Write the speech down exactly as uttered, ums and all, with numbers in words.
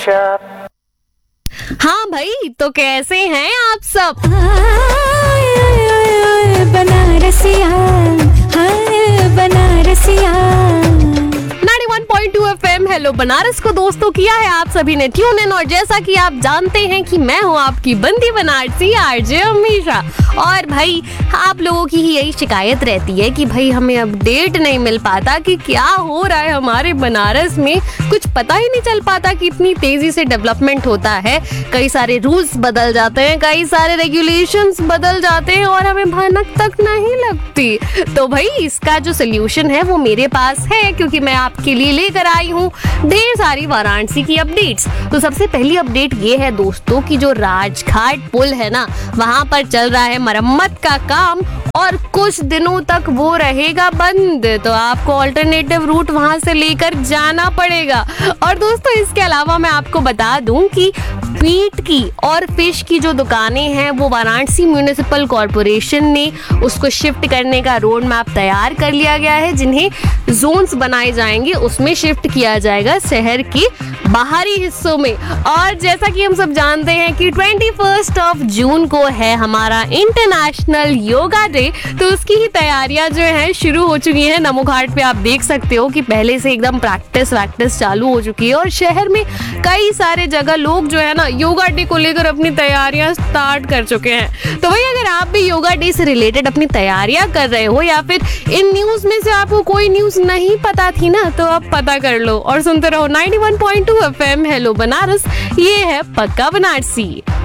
हाँ भाई, तो कैसे हैं आप सब? बनारसिया, हाय बनारसिया। इक्यानवे पॉइंट दो एफएम हेलो बनारस को दोस्तों किया है आप सभी ने ट्यून इन, और जैसा कि आप जानते हैं कि मैं हूँ आपकी बंदी बनारसी आरजे अमीशा। और भाई आप लोगों की ही यही शिकायत रहती है कि भाई हमें अपडेट नहीं मिल पाता कि क्या हो रहा है हमारे बनारस में, कुछ पता ही नहीं चल पाता कि इतनी तेजी से डेवलपमेंट होता है। कई सारे रूल्स बदल जाते हैं, कई सारे रेगुलेशंस बदल जाते हैं और हमें भनक तक नहीं लगती। तो भाई इसका जो सोल्यूशन है वो मेरे पास है, क्योंकि मैं आपके लिए लेकर आई हूँ ढेर सारी वाराणसी की अपडेट्स। तो सबसे पहली अपडेट ये है दोस्तों कि जो राजघाट पुल है ना, वहाँ पर चल रहा है मरम्मत का काम और कुछ दिनों तक वो रहेगा बंद, तो आपको ऑल्टरनेटिव रूट वहां से लेकर जाना पड़ेगा। और दोस्तों इसके अलावा मैं आपको बता दूं कि मीट की और फिश की जो दुकानें हैं वो वाराणसी म्युनिसिपल कॉर्पोरेशन ने उसको शिफ्ट करने का रोड मैप तैयार कर लिया गया है, जिन्हें जोन्स बनाए जाएंगे, उसमें शिफ्ट किया जाएगा शहर के बाहरी हिस्सों में। और जैसा कि हम सब जानते हैं कि इक्कीस ऑफ जून को है हमारा इंटरनेशनल योगा डे, तो उसकी ही तैयारियां जो हैं शुरू हो चुकी हैं। नमो घाट पे आप देख सकते हो कि पहले से एकदम प्रैक्टिस वैक्टिस चालू हो चुकी है और शहर में कई सारे जगह लोग जो है ना योगा डे को लेकर अपनी तैयारियां स्टार्ट कर चुके हैं। तो भाई अगर आप भी योगा डे से रिलेटेड अपनी तैयारियां कर रहे हो या फिर इन न्यूज में से आपको कोई न्यूज नहीं पता थी ना, तो आप पता कर लो और सुनते रहो इक्यानवे पॉइंट दो एफएम हेलो बनारस। ये है पक्का बनारसी।